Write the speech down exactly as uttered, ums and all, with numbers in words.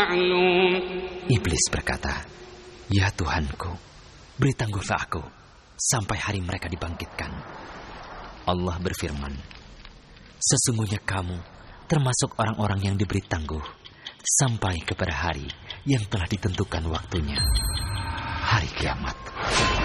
Iblis berkata, "Ya Tuhanku, beri tangguhlah aku sampai hari mereka dibangkitkan." Allah berfirman, "Sesungguhnya kamu termasuk orang-orang yang diberi tangguh sampai kepada hari yang telah ditentukan waktunya, hari kiamat."